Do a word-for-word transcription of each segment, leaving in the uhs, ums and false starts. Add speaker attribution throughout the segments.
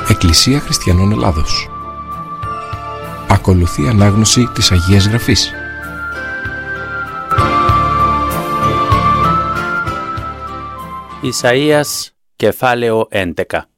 Speaker 1: Εκκλησία Χριστιανών Ελλάδος. Ακολουθεί ανάγνωση της Αγίας Γραφής.
Speaker 2: Ισαΐας, κεφάλαιο έντεκα.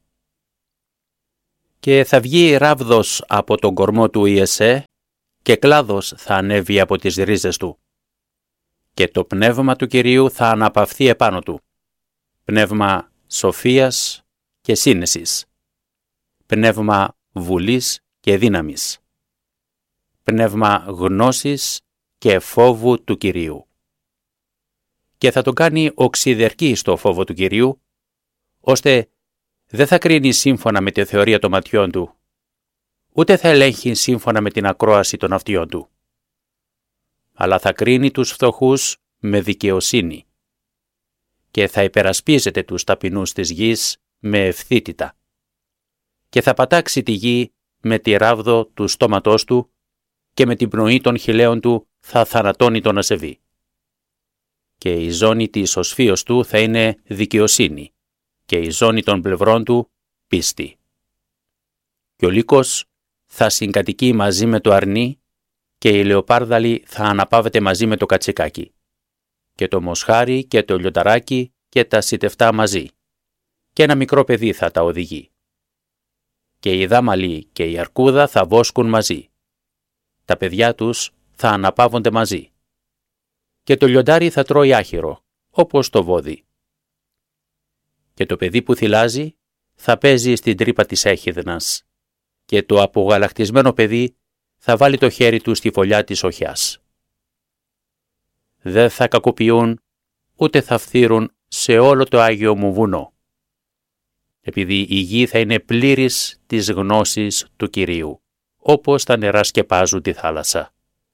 Speaker 2: Και θα βγει ράβδος από τον κορμό του Ιεσέ, και κλάδος θα ανέβει από τις ρίζες του. Και το πνεύμα του Κυρίου θα αναπαυθεί επάνω του. Πνεύμα σοφίας και σύνεσης. Πνεύμα βουλής και δύναμης. Πνεύμα γνώσης και φόβου του Κυρίου. Και θα τον κάνει οξυδερκή στο φόβο του Κυρίου, ώστε δεν θα κρίνει σύμφωνα με τη θεωρία των ματιών του, ούτε θα ελέγχει σύμφωνα με την ακρόαση των αυτιών του, αλλά θα κρίνει τους φτωχούς με δικαιοσύνη και θα υπερασπίζεται τους ταπεινούς της γης με ευθύτητα και θα πατάξει τη γη με τη ράβδο του στόματός του και με την πνοή των χιλέων του θα θανατώνει τον ασεβή. Και η ζώνη της οσφίως του θα είναι δικαιοσύνη και η ζώνη των πλευρών του πίστη. Και ο λύκος θα συγκατοικεί μαζί με το αρνί και η λεοπάρδαλη θα αναπαύεται μαζί με το κατσικάκι και το μοσχάρι και το λιονταράκι και τα σιτευτά μαζί και ένα μικρό παιδί θα τα οδηγεί. Και η δάμαλη και η αρκούδα θα βόσκουν μαζί. Τα παιδιά τους θα αναπαύονται μαζί. Και το λιοντάρι θα τρώει άχυρο, όπως το βόδι. Και το παιδί που θυλάζει θα παίζει στην τρύπα της έχιδνας. Και το απογαλακτισμένο παιδί θα βάλει το χέρι του στη φωλιά της οχιάς. Δεν θα κακοποιούν, ούτε θα φθείρουν σε όλο το Άγιο μου βουνό, επειδή η γη θα είναι πλήρης της γνώσης του Κυρίου, όπως τα νερά σκεπάζουν τη θάλασσα.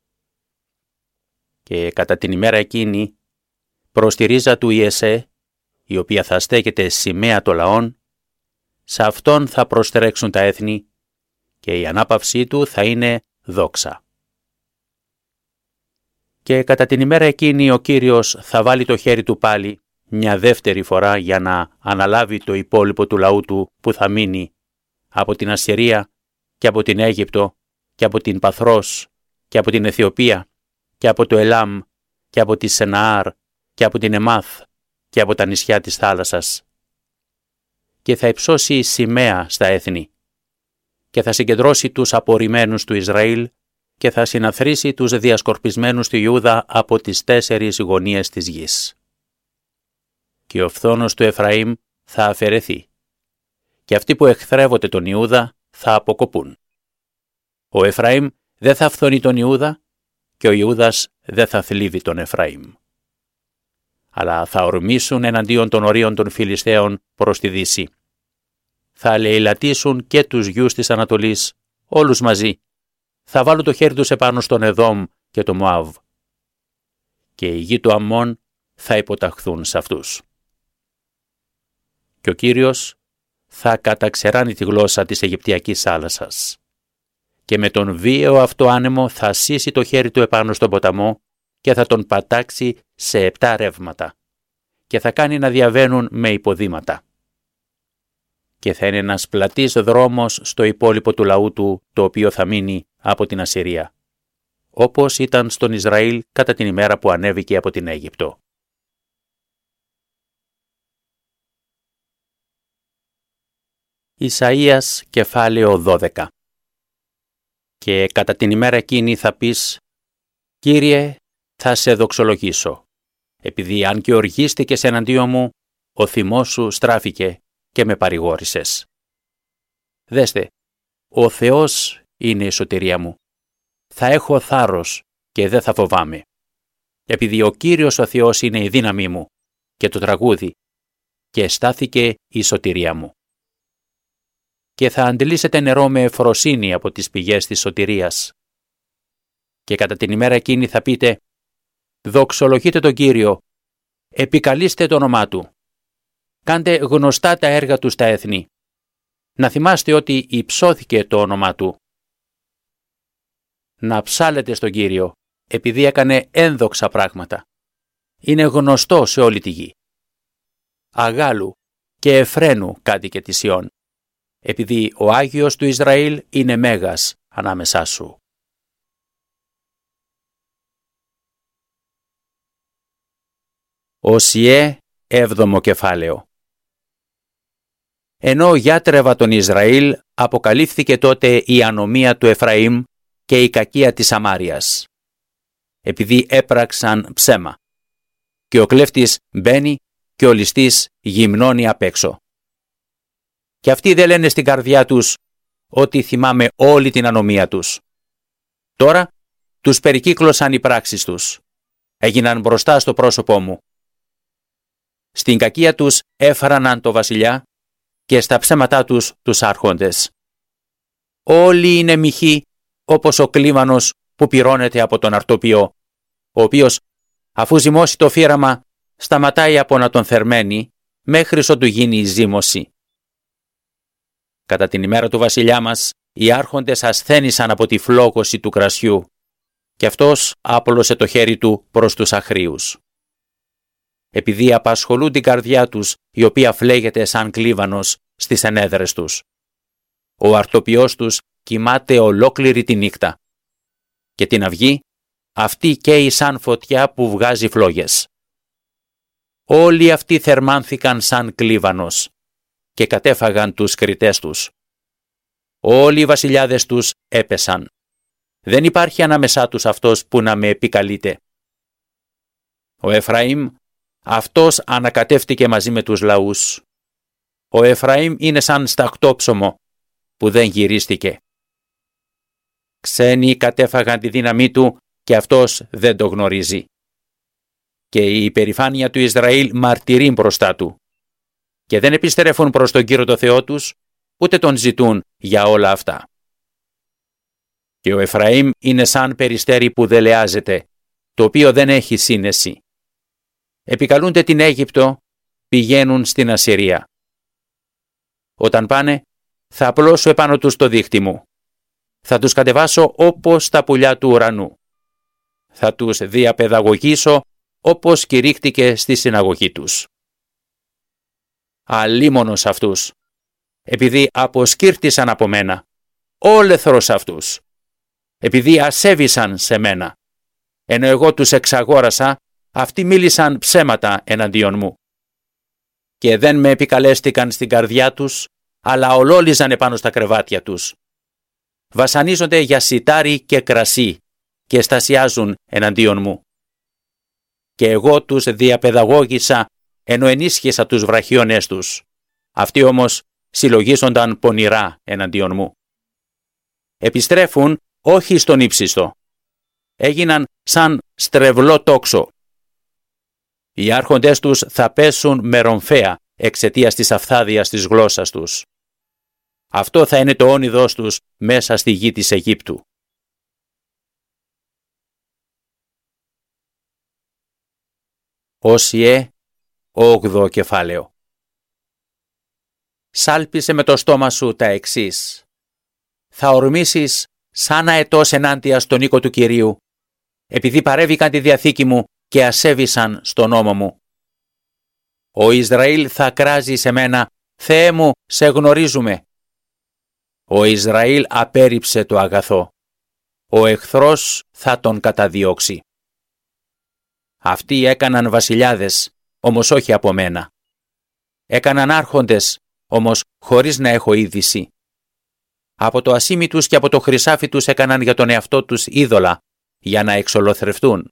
Speaker 2: Και κατά την ημέρα εκείνη, προς τη ρίζα του Ιεσέ, η οποία θα στέκεται σημαία των λαών, σε αυτόν θα προστρέξουν τα έθνη και η ανάπαυσή του θα είναι δόξα. Και κατά την ημέρα εκείνη ο Κύριος θα βάλει το χέρι του πάλι μια δεύτερη φορά για να αναλάβει το υπόλοιπο του λαού του που θα μείνει από την Ασσυρία και από την Αίγυπτο και από την Παθρός και από την Αιθιοπία και από το Ελάμ και από τη Σεναάρ και από την Εμάθ και από τα νησιά της θάλασσας. Και θα υψώσει σημαία στα έθνη και θα συγκεντρώσει τους απορριμμένους του Ισραήλ και θα συναθρήσει τους διασκορπισμένους του Ιούδα από τις τέσσερις γωνίες της γης. Και ο φθόνος του Εφραήμ θα αφαιρεθεί και αυτοί που εχθρεύονται τον Ιούδα θα αποκοπούν. Ο Εφραήμ δεν θα φθονεί τον Ιούδα και ο Ιούδας δεν θα θλίβει τον Εφραήμ. Αλλά θα ορμήσουν εναντίον των ορίων των Φιλιστέων προς τη δύση. Θα λεηλατήσουν και τους γιους της Ανατολής, όλους μαζί. Θα βάλουν το χέρι τους επάνω στον Εδόμ και το Μωάβ. Και οι γη του Αμμών θα υποταχθούν σε αυτούς. Και ο Κύριος θα καταξεράνει τη γλώσσα της Αιγυπτιακής θάλασσας. Και με τον βίαιο αυτό άνεμο θα σύσει το χέρι του επάνω στον ποταμό και θα τον πατάξει σε επτά ρεύματα και θα κάνει να διαβαίνουν με υποδήματα. Και θα είναι ένας πλατής δρόμος στο υπόλοιπο του λαού του, το οποίο θα μείνει από την Ασσυρία, όπως ήταν στον Ισραήλ κατά την ημέρα που ανέβηκε από την Αίγυπτο. Ισαΐας, κεφάλαιο δώδεκα. Και κατά την ημέρα εκείνη θα πεις: «Κύριε, θα σε δοξολογήσω, επειδή αν και οργίστηκες εναντίον μου, ο θυμός σου στράφηκε και με παρηγόρησες. Δέστε, ο Θεός είναι η σωτηρία μου. Θα έχω θάρρος και δεν θα φοβάμαι, επειδή ο Κύριος ο Θεός είναι η δύναμή μου και το τραγούδι και στάθηκε η σωτηρία μου. Και θα αντλήσετε νερό με ευφροσύνη από τις πηγές της σωτηρίας. Και κατά την ημέρα εκείνη θα πείτε: δοξολογείτε τον Κύριο, επικαλείστε το όνομά Του. Κάντε γνωστά τα έργα Του στα έθνη. Να θυμάστε ότι υψώθηκε το όνομά Του. Να ψάλετε στον Κύριο, επειδή έκανε ένδοξα πράγματα. Είναι γνωστό σε όλη τη γη. Αγάλου και Εφραίνου κάτοικε της Σιών. επειδή ο Άγιος του Ισραήλ είναι μέγας ανάμεσά σου. Οσιέ, έβδομο κεφάλαιο. Ενώ γιάτρευα τον Ισραήλ, αποκαλύφθηκε τότε η ανομία του Εφραήμ και η κακία της Σαμάριας, επειδή έπραξαν ψέμα. Και ο κλέφτης μπαίνει και ο ληστής γυμνώνει απ' έξω. Και αυτοί δεν λένε στην καρδιά τους ότι θυμάμαι όλη την ανομία τους. Τώρα τους περικύκλωσαν οι πράξεις τους. Έγιναν μπροστά στο πρόσωπό μου. Στην κακία τους έφραναν το βασιλιά και στα ψέματά τους τους άρχοντες. Όλοι είναι μοιχοί όπως ο κλίμανος που πυρώνεται από τον αρτοπιό, ο οποίος αφού ζυμώσει το φύραμα σταματάει από να τον θερμαίνει μέχρι ότου γίνει η ζύμωση. Κατά την ημέρα του βασιλιά μας οι άρχοντες ασθένησαν από τη φλόγωση του κρασιού και αυτός άπλωσε το χέρι του προς τους αχρίους. Επειδή απασχολούν την καρδιά τους, η οποία φλέγεται σαν κλίβανος στις ενέδρες τους. Ο αρτοπιός τους κοιμάται ολόκληρη τη νύχτα και την αυγή αυτή καίει σαν φωτιά που βγάζει φλόγες. Όλοι αυτοί θερμάνθηκαν σαν κλίβανος και κατέφαγαν τους κριτές τους. Όλοι οι βασιλιάδες τους έπεσαν. Δεν υπάρχει ανάμεσά τους αυτός που να με επικαλείται. Ο Εφραήμ, αυτός ανακατεύτηκε μαζί με τους λαούς. Ο Εφραήμ είναι σαν σταχτόψωμο που δεν γυρίστηκε. Ξένοι κατέφαγαν τη δύναμή του και αυτός δεν το γνωρίζει. Και η υπερηφάνεια του Ισραήλ μαρτυρεί μπροστά του. Και δεν επιστρέφουν προς τον Κύριο το Θεό τους, ούτε τον ζητούν για όλα αυτά. Και ο Εφραήμ είναι σαν περιστέρι που δελεάζεται, το οποίο δεν έχει σύνεση. Επικαλούνται την Αίγυπτο, πηγαίνουν στην Ασσυρία. Όταν πάνε, θα απλώσω επάνω τους το δίχτυ μου. Θα τους κατεβάσω όπως τα πουλιά του ουρανού. Θα τους διαπαιδαγωγήσω όπως κηρύχτηκε στη συναγωγή τους. Αλίμονος αυτούς, επειδή αποσκύρτησαν από μένα, όλεθρος αυτούς, επειδή ασέβησαν σε μένα, ενώ εγώ τους εξαγόρασα, αυτοί μίλησαν ψέματα εναντίον μου. Και δεν με επικαλέστηκαν στην καρδιά τους, αλλά ολόλιζαν επάνω στα κρεβάτια τους. Βασανίζονται για σιτάρι και κρασί και στασιάζουν εναντίον μου. Και εγώ τους διαπαιδαγώγησα, ενώ ενίσχυσα τους βραχίονές τους. Αυτοί όμως συλλογίζονταν πονηρά εναντίον μου. Επιστρέφουν όχι στον ύψιστο. Έγιναν σαν στρεβλό τόξο. Οι άρχοντές τους θα πέσουν με ρομφαία εξαιτίας της αφθάδειας της γλώσσας τους. Αυτό θα είναι το όνειδός τους μέσα στη γη της Αιγύπτου. Όσιε, όγδοο κεφάλαιο. Σάλπισε με το στόμα σου τα εξής. Θα ορμήσεις σαν αετός ενάντια στον οίκο του Κυρίου, επειδή παρέβηκαν τη διαθήκη μου και ασέβησαν στον νόμο μου. Ο Ισραήλ θα κράζει σε μένα, Θεέ μου, σε γνωρίζουμε. Ο Ισραήλ απέρριψε το αγαθό. Ο εχθρός θα τον καταδιώξει. Αυτοί έκαναν βασιλιάδες, όμως όχι από μένα. Έκαναν άρχοντες, όμως χωρίς να έχω είδηση. Από το ασίμι τους και από το χρυσάφι τους έκαναν για τον εαυτό τους είδωλα, για να εξολοθρευτούν.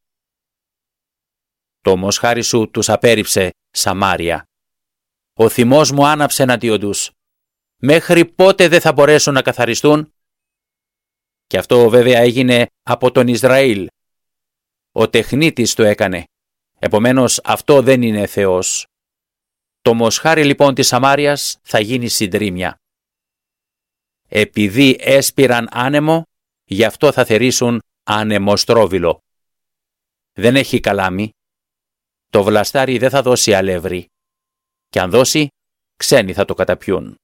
Speaker 2: Το μοσχάρι σου τους απέρριψε, Σαμάρια. Ο θυμός μου άναψε εναντίον τους. Μέχρι πότε δεν θα μπορέσουν να καθαριστούν? Και αυτό βέβαια έγινε από τον Ισραήλ. Ο τεχνίτης το έκανε. Επομένως αυτό δεν είναι Θεός. Το μοσχάρι λοιπόν της Σαμάριας θα γίνει συντρίμμια. Επειδή έσπηραν άνεμο, γι' αυτό θα θερήσουν ανεμοστρόβιλο. Δεν έχει καλάμι. Το βλαστάρι δεν θα δώσει αλεύρι. Και αν δώσει, ξένοι θα το καταπιούν.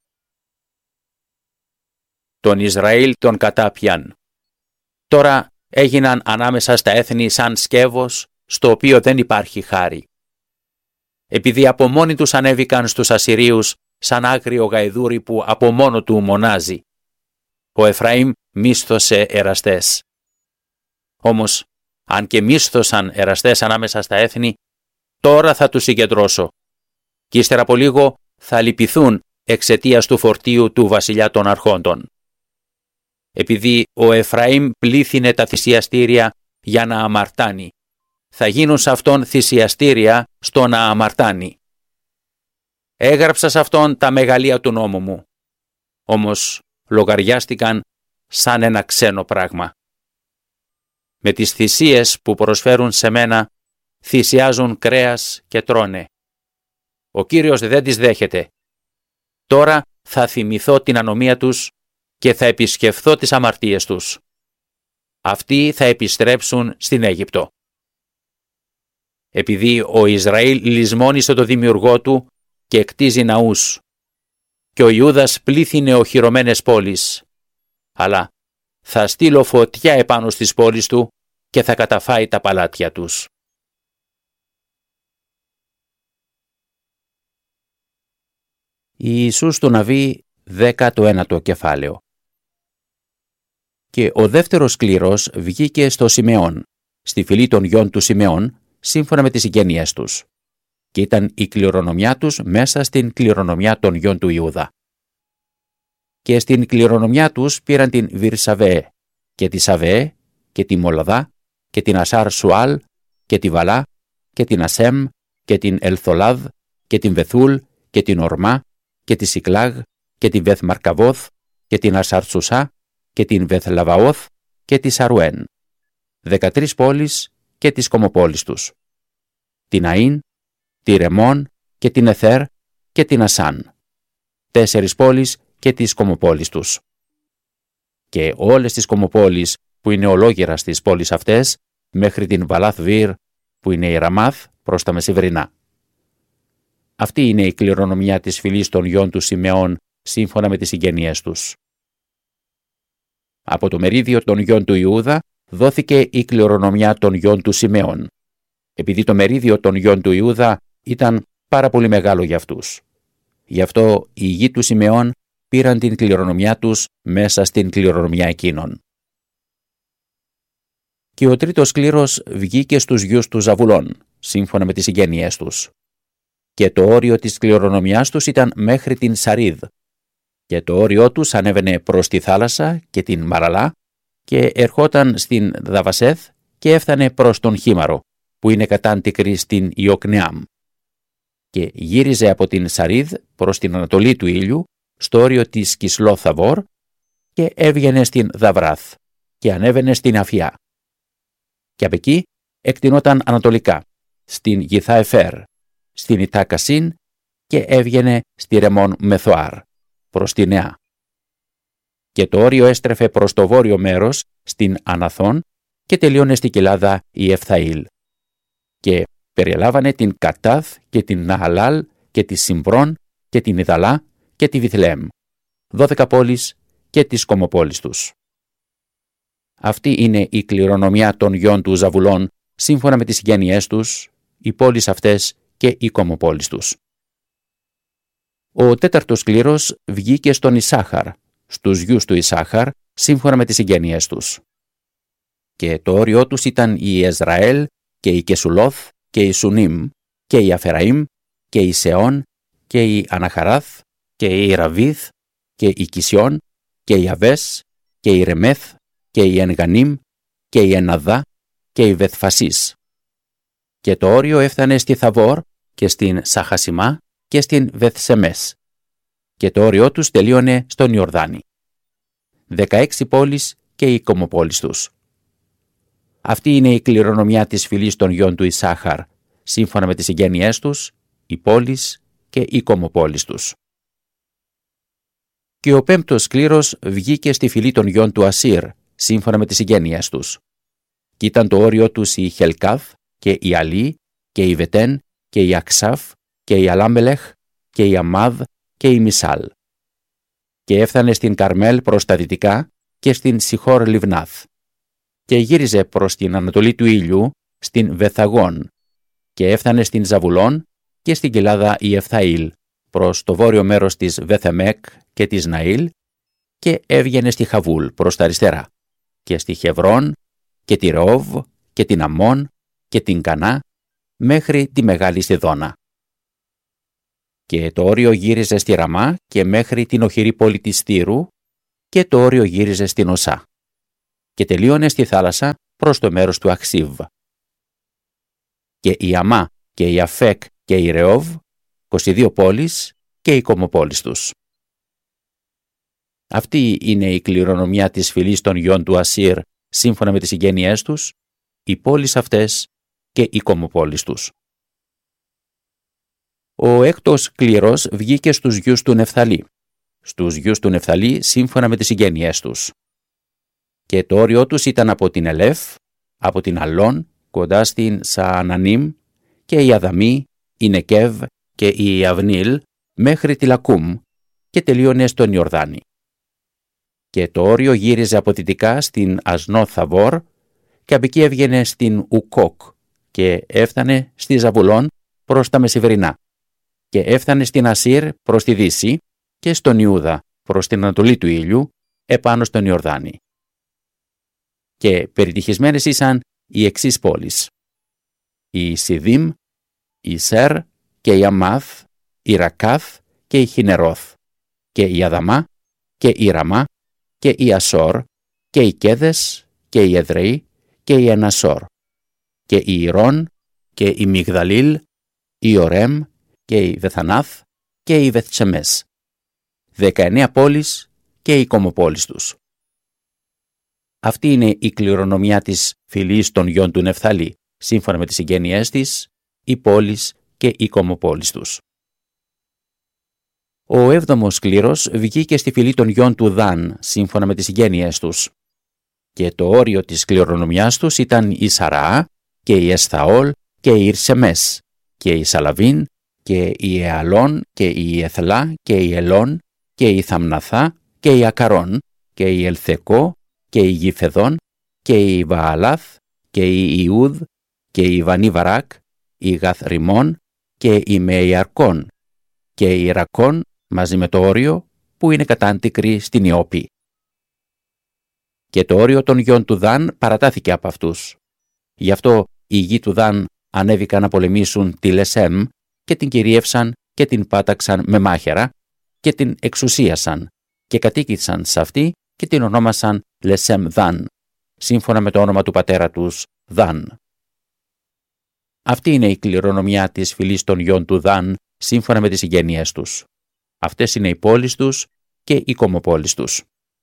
Speaker 2: Τον Ισραήλ τον κατάπιαν. Τώρα έγιναν ανάμεσα στα έθνη σαν σκεύος, στο οποίο δεν υπάρχει χάρη. Επειδή από μόνοι τους ανέβηκαν στους Ασσυρίους σαν άγριο γαϊδούρι που από μόνο του μονάζει. Ο Εφραήμ μίσθωσε εραστές. Όμως, αν και μίσθωσαν εραστές ανάμεσα στα έθνη, τώρα θα τους συγκεντρώσω. Κι ύστερα από λίγο θα λυπηθούν εξαιτίας του φορτίου του βασιλιά των αρχόντων. Επειδή ο Εφραήμ πλήθυνε τα θυσιαστήρια για να αμαρτάνει, θα γίνουν σε αυτόν θυσιαστήρια στο να αμαρτάνει. Έγραψα σε αυτόν τα μεγαλεία του νόμου μου, όμως λογαριάστηκαν σαν ένα ξένο πράγμα. Με τις θυσίες που προσφέρουν σε μένα θυσιάζουν κρέας και τρώνε. Ο Κύριος δεν τις δέχεται. Τώρα θα θυμηθώ την ανομία τους και θα επισκεφθώ τις αμαρτίες τους. Αυτοί θα επιστρέψουν στην Αίγυπτο. Επειδή ο Ισραήλ λησμόνισε το δημιουργό του και κτίζει ναούς, και ο Ιούδας πλήθυνε οχυρωμένες πόλεις, αλλά θα στείλω φωτιά επάνω στις πόλεις του και θα καταφάει τα παλάτια τους. Ιησούς του Ναβί, δέκατο ένατο κεφάλαιο. Και ο δεύτερος κλήρος βγήκε στο Σιμεών, στη φυλή των γιών του Σιμεών, σύμφωνα με τις συγγένειές τους, και ήταν η κληρονομιά τους μέσα στην κληρονομιά των γιών του Ιούδα. Και στην κληρονομιά τους πήραν την Βυρσαβέ και τη Σαβέ και τη Μολαδά και την Ασάρ Σουάλ και τη Βαλά και την Ασέμ και την Ελθολάδ και την Βεθούλ και την Ορμά και τη Σικλάγ και την Βεθ Μαρκαβόθ και την Ασάρ Σουσά και την Βεθ Λαβαόθ και τη Σαρουέν, δεκατρείς πόλεις και τις κομοπόλεις τους, την Αΐν, τη Ρεμόν και την Εθέρ και την Ασάν, τέσσερις πόλεις και τις κομοπόλεις τους. Και όλες τις κομοπόλεις που είναι ολόγερα στις πόλεις αυτές, μέχρι την Βαλάθ Βίρ που είναι η Ραμάθ προς τα μεσημβρινά. Αυτή είναι η κληρονομιά της φυλής των γιών του Σιμεών, σύμφωνα με τις συγγένειές τους. Από το μερίδιο των γιών του Ιούδα δόθηκε η κληρονομιά των γιών του Σιμεών, επειδή το μερίδιο των γιών του Ιούδα ήταν πάρα πολύ μεγάλο για αυτούς. Γι' αυτό οι γη του Σιμεών πήραν την κληρονομιά τους μέσα στην κληρονομιά εκείνων. Και ο τρίτος κλήρος βγήκε στους γιους του Ζαβουλών, σύμφωνα με τις συγγένειές τους. Και το όριο της κληρονομιάς τους ήταν μέχρι την Σαρίδ, και το όριό τους ανέβαινε προς τη θάλασσα και την Μαραλά και ερχόταν στην Δαβασέθ και έφτανε προς τον Χίμαρο, που είναι κατάντικρη στην Ιοκνεάμ, και γύριζε από την Σαρίδ προς την ανατολή του ήλιου, στο όριο της Κισλό Θαβόρ, και έβγαινε στην Δαβράθ και ανέβαινε στην Αφιά. Και από εκεί εκτινόταν ανατολικά, στην Γιθά Εφέρ, στην Ιτάκασίν και έβγαινε στη Ρεμόν Μεθοάρ, προς τη Νεά. Και το όριο έστρεφε προς το βόρειο μέρος, στην Αναθών, και τελείωνε στη κοιλάδα η Εφθαήλ. Και περιελάβανε την Κατάθ και την Ναχαλάλ και τη Συμπρόν και την Ιδαλά και τη Βιθλεέμ, δώδεκα πόλεις και τις κομοπόλεις τους. Αυτή είναι η κληρονομιά των γιών του Ζαβουλών, σύμφωνα με τις συγγένειές τους, οι πόλεις αυτές και οι κομοπόλεις τους. Ο τέταρτος κλήρος βγήκε στον Ισάχαρ, στους γιους του Ισάχαρ, σύμφωνα με τις συγγένειές τους. Και το όριό τους ήταν η Εζραέλ και η Κεσουλόθ και η Σουνίμ και η Αφεραήμ και η Σεών και η Αναχαράθ και η Ραβίθ και η Κισιόν και η Αβές και η Ρεμέθ και η Ενγανίμ και η Εναδά και η Βεθφασίς. Και το όριο έφτανε στη Θαβόρ και στην Σαχασιμά και στην Βεθσεμές. Και το όριό τους τελείωνε στον Ιορδάνη. Δεκαέξι πόλεις και οι κομοπόλεις τους. Αυτή είναι η κληρονομιά της φυλής των γιών του Ισάχαρ, σύμφωνα με τις συγγένειές τους, οι πόλεις και οι κομοπόλεις τους. Και ο πέμπτος κλήρος βγήκε στη φυλή των γιών του Ασύρ, σύμφωνα με τις συγγένειές τους. Και ήταν το όριο τους η Χελκάθ και η Αλή και η Βετέν και η Αξάφ και η Αλάμελεχ και η Αμάδ και η Μισάλ. Και έφτανε στην Καρμέλ προς τα δυτικά και στην Σιχόρ Λιβνάθ. Και γύριζε προς την ανατολή του ήλιου στην Βεθαγών και έφτανε στην Ζαβουλών και στην κοιλάδα η Εφθαήλ προς το βόρειο μέρος της Βεθεμέκ και της Ναήλ και έβγαινε στη Χαβούλ προς τα αριστερά και στη Χεβρόν και τη Ρεόβ και την Αμμόν και την Κανά μέχρι τη Μεγάλη Σιδώνα. Και το όριο γύριζε στη Ραμά και μέχρι την οχυρή πόλη της Τύρου και το όριο γύριζε στην Οσά και τελείωνε στη θάλασσα προς το μέρος του Αχσίβ. Και η Αμά και η Αφέκ και η Ρεόβ, είκοσι δύο πόλεις και οι κομοπόλεις τους. Αυτή είναι η κληρονομιά της φυλής των γιών του Ασύρ σύμφωνα με τις συγγένειές τους, οι πόλεις αυτές και οι κομοπόλεις τους. Ο έκτος κλήρος βγήκε στους γιους του Νεφθαλή, στους γιους του Νεφθαλή σύμφωνα με τις συγγένειές τους. Και το όριό τους ήταν από την Ελέφ, από την Αλών, κοντά στην Σαανανίμ, και η Αδαμή, η Νεκέβ και η Αυνίλ μέχρι τη Λακούμ και τελείωνε στον Ιορδάνη. Και το όριο γύριζε από δυτικά στην Ασνόθ Θαβόρ και από εκεί έβγαινε στην Ουκόκ και έφτανε στη Ζαβουλών προς τα μεσημβρινά και έφτανε στην Ασύρ προς τη δύση και στον Ιούδα προς την ανατολή του ήλιου επάνω στον Ιορδάνη. Και περιτυχισμένες ήσαν οι εξής πόλεις: η Σιδίμ, η Σέρ και η Αμάθ, η Ρακάθ και η Χινερώθ και η Αδαμά και η Ραμά και η Ασόρ και οι Κέδες και η Εδρεή και η Ενασόρ και η Ιρών και η Μιγδαλήλ, η Ορέμ και η Βεθανάθ και η Βεθσεμές, δεκαεννέα πόλεις και οι κομοπόλεις τους. Αυτή είναι η κληρονομιά της φυλής των γιών του Νεφθαλή, σύμφωνα με τις συγγένειές της, οι πόλεις και οι κομοπόλεις τους. Ο έβδομος κλήρος βγήκε στη φυλή των γιών του Δάν, σύμφωνα με τις συγγένειές τους. Και το όριο της κληρονομιάς τους ήταν η Σαραά και η Εσθαόλ και η Ιρσεμές και η Σαλαβίν και η Εαλών και η Εθλά και η Ελών και η Θαμναθά και η Ακαρών και η Ελθεκό και η Γηφεδόν και η Βααλάθ και η Ιούδ και η Βανίβαρακ, η Γαθριμών και η Μεϊαρκών και η Ρακών μαζί με το όριο που είναι κατάντικρη στην Ιώπη. Και το όριο των γιών του Δάν παρατάθηκε από αυτούς. Γι' αυτό οι γη του Δάν ανέβηκαν να πολεμήσουν τη Λεσέμ και την κυρίευσαν και την πάταξαν με μάχαιρα και την εξουσίασαν και κατοίκησαν σε αυτή και την ονόμασαν Λεσέμ Δάν, σύμφωνα με το όνομα του πατέρα τους Δάν. Αυτή είναι η κληρονομιά της φυλής των γιών του Δάν, σύμφωνα με τις συγγένειές τους. Αυτές είναι οι πόλεις τους και οι κομοπόλεις τους.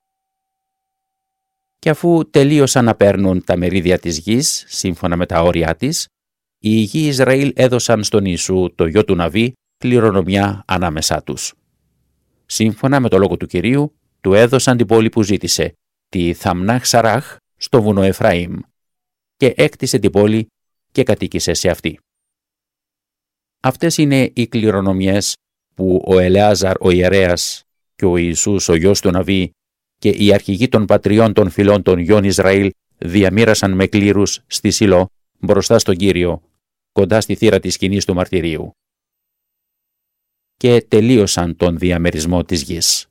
Speaker 2: Και αφού τελείωσαν να παίρνουν τα μερίδια της γης, σύμφωνα με τα όρια της, οι γη Ισραήλ έδωσαν στον Ιησού, το γιο του Ναβί, κληρονομιά ανάμεσά τους. Σύμφωνα με το λόγο του Κυρίου, του έδωσαν την πόλη που ζήτησε, τη Θαμνάχ Σαράχ, στο βουνό Εφραήμ, και έκτισε την πόλη και κατοίκησε σε αυτή. Αυτές είναι οι κληρονομιές που ο Ελεάζαρ ο ιερέας και ο Ιησούς ο γιος του Ναβί και οι αρχηγοί των πατριών των φυλών των γιών Ισραήλ διαμοίρασαν με κλήρους στη Σιλό μπροστά στον Κύριο, κοντά στη θύρα της σκηνής του μαρτυρίου. Και τελείωσαν τον διαμερισμό της γης.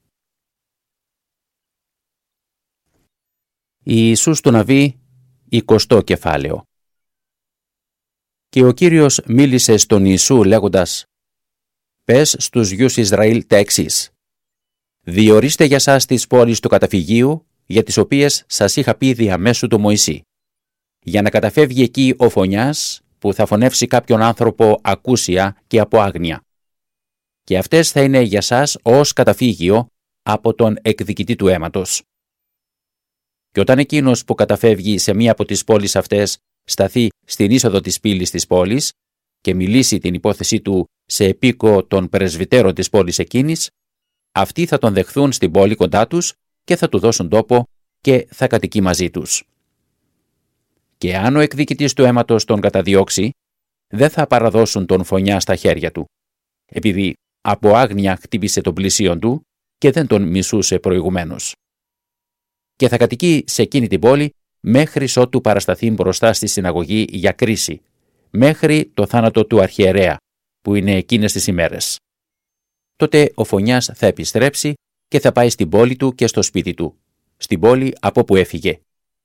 Speaker 2: Ιησούς του Ναβί, εικοστό κεφάλαιο. Και ο Κύριος μίλησε στον Ιησού λέγοντας: «Πες στους γιους Ισραήλ τα εξής. Διορίστε για σας τις πόλεις του καταφυγίου, για τις οποίες σας είχα πει διαμέσου του Μωυσή, για να καταφεύγει εκεί ο φωνιάς που θα φωνεύσει κάποιον άνθρωπο ακούσια και από άγνοια. Και αυτές θα είναι για σας ως καταφύγιο από τον εκδικητή του αίματος. Και όταν εκείνος που καταφεύγει σε μία από τις πόλεις αυτές σταθεί στην είσοδο της πύλης της πόλης και μιλήσει την υπόθεσή του σε επίκο των πρεσβυτέρων της πόλης εκείνης, αυτοί θα τον δεχθούν στην πόλη κοντά τους και θα του δώσουν τόπο και θα κατοικεί μαζί τους. Και αν ο εκδικητής του αίματος τον καταδιώξει, δεν θα παραδώσουν τον φωνιά στα χέρια του, επειδή από άγνοια χτύπησε τον πλησίον του και δεν τον μισούσε προηγουμένως. Και θα κατοικεί σε εκείνη την πόλη μέχρι ότου παρασταθεί μπροστά στη συναγωγή για κρίση, μέχρι το θάνατο του αρχιερέα, που είναι εκείνες τις ημέρες. τότε ο Φωνιάς θα επιστρέψει και θα πάει στην πόλη του και στο σπίτι του, στην πόλη από που έφυγε.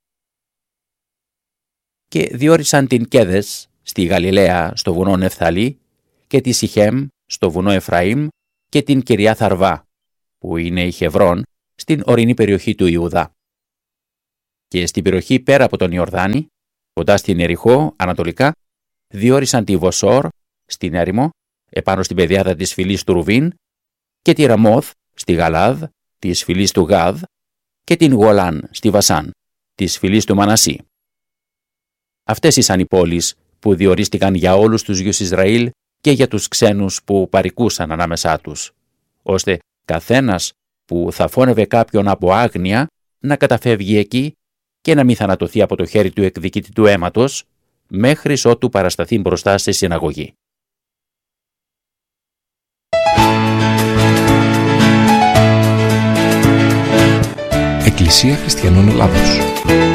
Speaker 2: Και διόρισαν την Κέδες στη Γαλιλαία στο βουνό Νεφθαλή και τη Σιχέμ στο βουνό Εφραήμ και την Κυριάθ Αρβά, που είναι η Χεβρών, στην ορεινή περιοχή του Ιούδα. Και στην περιοχή πέρα από τον Ιορδάνη, κοντά στην Ιεριχώ, ανατολικά, διόρισαν τη Βοσόρ στην έρημο, επάνω στην πεδιάδα της φυλής του Ρουβίν, και τη Ραμόθ στη Γαλάδ, της φυλής του Γάδ, και την Γολάν στη Βασάν, της φυλής του Μανασί. Αυτές ήσαν οι πόλεις που διορίστηκαν για όλους τους γιους Ισραήλ και για τους ξένους που παρικούσαν ανάμεσά τους, ώστε καθένας που θα φώνευε κάποιον από άγνοια να καταφεύγει εκεί και να μην θανατωθεί από το χέρι του εκδικητικού αίματος, μέχρις ότου παρασταθεί μπροστά στη συναγωγή.
Speaker 1: Εκκλησία Χριστιανών Ελλάδος.